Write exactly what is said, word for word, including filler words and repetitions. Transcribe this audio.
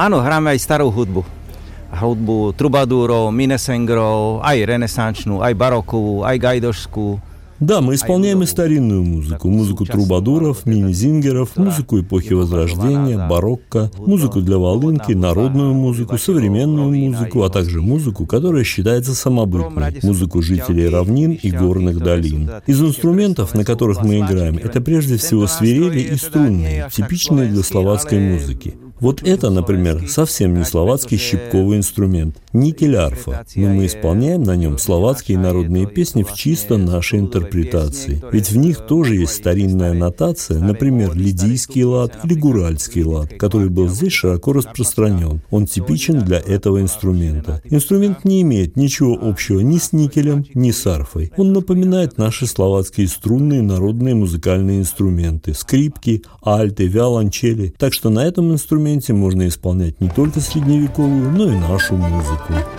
Áno, hráme aj starú hudbu. Hudbu trubadúrov, minesengerov, aj renesančnú, aj barokovú, aj gajdošskú. Да, мы исполняем и старинную музыку, музыку трубадуров, мини-зингеров, музыку эпохи Возрождения, барокко, музыку для волынки, народную музыку, современную музыку, а также музыку, которая считается самобытной, музыку жителей равнин и горных долин. Из инструментов, на которых мы играем, это прежде всего свирели и струнные, типичные для словацкой музыки. Вот это, например, совсем не словацкий щипковый инструмент, никель-арфа, но мы исполняем на нем словацкие народные песни в чисто нашей интерпретации. Ведь в них тоже есть старинная нотация, например, лидийский лад или гуральский лад, который был здесь широко распространен. Он типичен для этого инструмента. Инструмент не имеет ничего общего ни с никелем, ни с арфой. Он напоминает наши словацкие струнные народные музыкальные инструменты, скрипки, альты, виолончели. Так что на этом инструменте можно исполнять не только средневековую, но и нашу музыку.